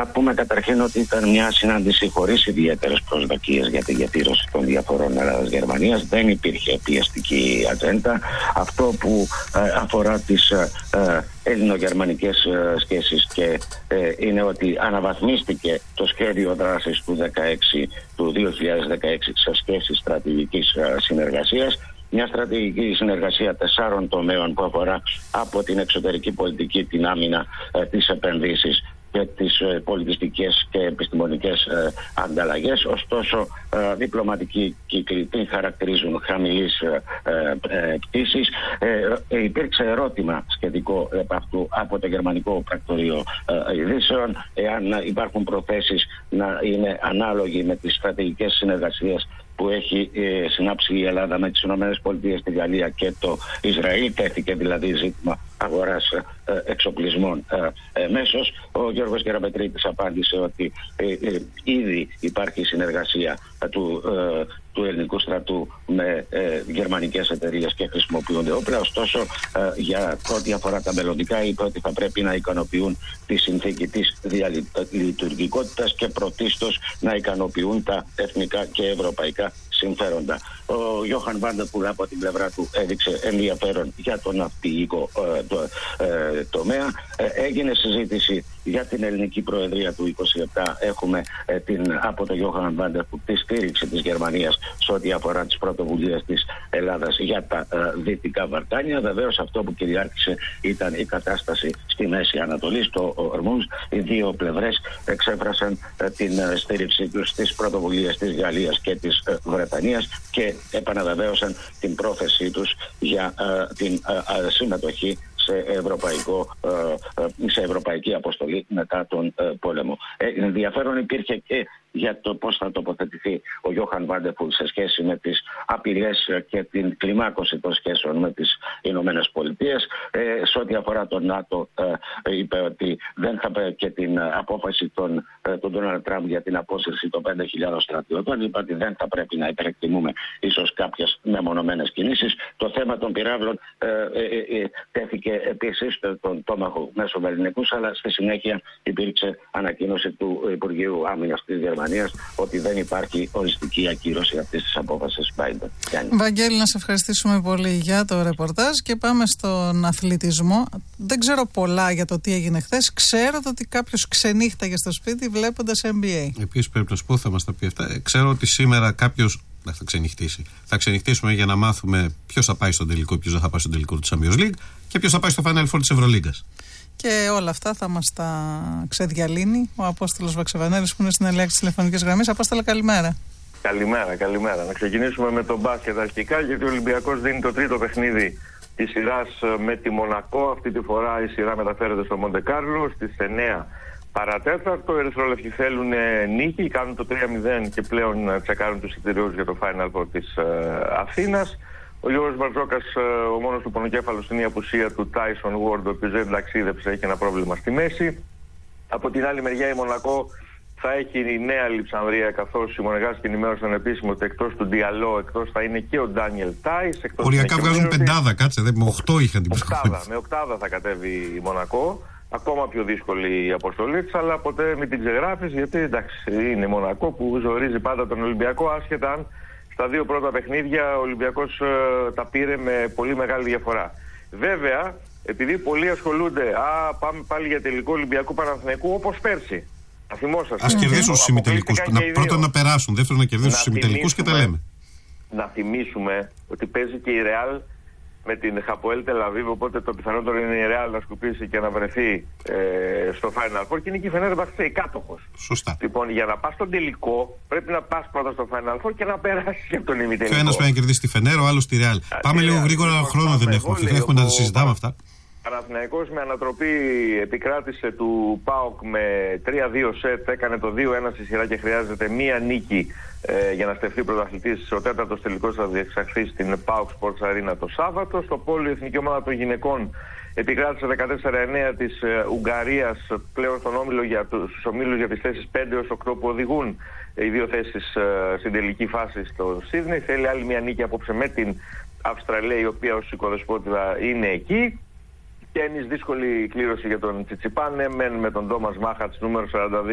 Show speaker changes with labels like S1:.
S1: Να πούμε καταρχήν ότι ήταν μια συνάντηση χωρίς ιδιαίτερες προσδοκίες για τη διατήρηση των διαφορών Ελλάδας-Γερμανίας. Δεν υπήρχε πιεστική ατζέντα. Αυτό που αφορά τις ελληνογερμανικές σχέσεις και είναι ότι αναβαθμίστηκε το σχέδιο δράσης του 2016 σε σχέση στρατηγικής συνεργασίας. Μια στρατηγική συνεργασία 4 τομέων που αφορά από την εξωτερική πολιτική, την άμυνα, τις επενδύσεις και τις πολιτιστικές και επιστημονικές ανταλλαγές. Ωστόσο, διπλωματικοί κύκλοι την χαρακτηρίζουν χαμηλής πτήσης. Υπήρξε ερώτημα σχετικό από το Γερμανικό Πρακτορείο Ειδήσεων εάν υπάρχουν προθέσεις να είναι ανάλογοι με τις στρατηγικές συνεργασίες που έχει συνάψει η Ελλάδα με τις ΗΠΑ, τη Γαλλία και το Ισραήλ. Τέθηκε δηλαδή ζήτημα αγοράς εξοπλισμών μέσως. Ο Γιώργος Γεραπετρίτης απάντησε ότι ήδη υπάρχει συνεργασία του ελληνικού στρατού με γερμανικές εταιρείες και χρησιμοποιούνται όπλα. Ωστόσο, για ό,τι αφορά τα μελλοντικά, είπε ότι θα πρέπει να ικανοποιούν τη συνθήκη της διαλειτουργικότητας και πρωτίστως να ικανοποιούν τα εθνικά και ευρωπαϊκά συμφέροντα. Ο Γιώχαν Βάντερπουλ από την πλευρά του έδειξε ενδιαφέρον για τον ναυπηγικό τομέα. Έγινε συζήτηση για την ελληνική προεδρία του 27. Έχουμε από τον Γιώχαν Βάντερπουλ τη στήριξη της Γερμανίας σε ό,τι αφορά τις πρωτοβουλίες της Ελλάδας για τα Δυτικά Βαλκάνια. Βεβαίως αυτό που κυριάρχησε ήταν η κατάσταση στη Μέση Ανατολή, στο Ορμούζ. Οι δύο πλευρές εξέφρασαν την στήριξη τους στις πρωτοβουλίες της Γαλλίας και της Βρετανίας και επαναβεβαίωσαν την πρόθεσή τους για την συμμετοχή σε ευρωπαϊκή αποστολή μετά τον πόλεμο. Ενδιαφέρον υπήρχε και για το πώς θα τοποθετηθεί ο Γιώχαν Βάντερπουλ σε σχέση με τις απειλές και την κλιμάκωση των σχέσεων με τις Ηνωμένες Πολιτείες. Σε ό,τι αφορά τον ΝΑΤΟ, είπε ότι δεν θα πρέπει και την απόφαση του Ντόναλντ Τραμπ για την απόσυρση των 5.000 στρατιωτών. Είπε ότι δεν θα πρέπει να υπερεκτιμούμε ίσως κάποιες μεμονωμένες κινήσεις. Το θέμα των πυράβλων τέθηκε επίσης τον τόμαχο μέσω Βεληνικούς, αλλά στη συνέχεια υπήρξε ανακοίνωση του Υπουργείου Άμυνας της Γερμανίας ότι δεν υπάρχει οριστική ακύρωση αυτής της απόφασης Biden.
S2: Βαγγέλη, να σε ευχαριστήσουμε πολύ για το ρεπορτάζ και πάμε στον αθλητισμό. Δεν ξέρω πολλά για το τι έγινε χθες. Ξέρω ότι κάποιος ξενύχταγε στο σπίτι βλέποντας NBA.
S3: Επίσης πρέπει να σου πω, θα μας τα πει αυτά. Ξέρω ότι σήμερα κάποιος θα ξενυχτήσει. Θα ξενυχτήσουμε για να μάθουμε ποιος θα πάει στον τελικό, ποιος δεν θα πάει στον τελικό του Champions League και ποιος θα πάει στο Final Four της Ευρωλίγκας.
S2: Και όλα αυτά θα μας τα ξεδιαλύνει ο Απόστολος Βαξεβανέρης που είναι στην ελέγξη της τηλεφωνικής γραμμής. Απόστολα, καλημέρα.
S4: Καλημέρα. Να ξεκινήσουμε με τον μπάσκετ αρχικά, γιατί ο Ολυμπιακός δίνει το τρίτο παιχνίδι της σειράς με τη Μονακό. Αυτή τη φορά η σειρά μεταφέρεται στο Μοντε Κάρλο στις 9 παρατέταρτο. Οι ερυθρόλευκοι θέλουν νίκη, κάνουν το 3-0 και πλέον τσεκάρουν τους εισιτηριούς για το Final Four της Αθήνας. Ο Γιώργος Μπαρτζόκας, ο μόνος του πονοκέφαλος, είναι η απουσία του Tyson Ward, ο οποίος δεν ταξίδεψε, έχει ένα πρόβλημα στη μέση. Από την άλλη μεριά η Μονακό θα έχει η νέα Λειψανδρία, καθώς οι Μονεγάσκοι ενημέρωσαν επίσημα ότι εκτός του Διαλό, εκτός θα είναι και ο Ντάνιελ Τάις.
S3: Οριακά βγάζουν πεντάδα, κάτσε, με 8 είχαν την προηγούμενη.
S4: Με οκτάδα θα κατέβει η Μονακό. Ακόμα πιο δύσκολη η αποστολή της, αλλά ποτέ μην την ξεγράφεις, γιατί εντάξει, είναι η Μονακό που ζορίζει πάντα τον Ολυμπιακό, άσχετα αν στα δύο πρώτα παιχνίδια ο Ολυμπιακός τα πήρε με πολύ μεγάλη διαφορά. Βέβαια, επειδή πολλοί ασχολούνται, πάμε πάλι για τελικό Ολυμπιακού Παναθηναϊκού, όπως πέρσι.
S3: Ας κερδίσουν στους ημιτελικούς. Πρώτον να περάσουν, δεύτερον να κερδίσουν στους ημιτελικούς και τα λέμε.
S4: Να θυμίσουμε ότι παίζει και η Ρεάλ με την Χαποέλ Τελαβίβ, οπότε το πιθανότερο είναι η Ρεάλ να σκουπίσει και να βρεθεί στο Final Four και είναι και η Φενέρμπαχτσε η κάτοχος.
S3: Σωστά.
S4: Λοιπόν, για να πας στον τελικό πρέπει να πας πρώτα στο Final Four και να περάσεις από τον ημιτελικό.
S3: Και ο ένας πρέπει να κερδίσει τη Φενέρ, ο άλλος τη Ρεάλ. Πάμε λίγο γρήγορα, χρόνο δεν έχουμε. Έχουμε να τα συζητάμε αυτά.
S4: Παναθηναϊκός με ανατροπή επικράτησε του ΠΑΟΚ με 3-2 σετ, έκανε το 2-1 στη σειρά και χρειάζεται μία νίκη για να στεφθεί πρωταθλητής. Ο τέταρτος τελικός θα διεξαχθεί στην ΠΑΟΚ Sports Arena το Σάββατο. Στο Πόλο η Εθνική Ομάδα των Γυναικών επικράτησε 14-9 της Ουγγαρίας, πλέον στον όμιλο στους ομίλους για τις θέσεις 5 έως 8 που οδηγούν οι δύο θέσεις στην τελική φάση στο Σίδνεϊ. Θέλει άλλη μία νίκη απόψε με την Αυστραλία, η οποία ως οικοδεσπότηδα είναι εκεί. Τένις, δύσκολη κλήρωση για τον Τσιτσιπά, με τον Τόμας Μάχατς, νούμερο 42.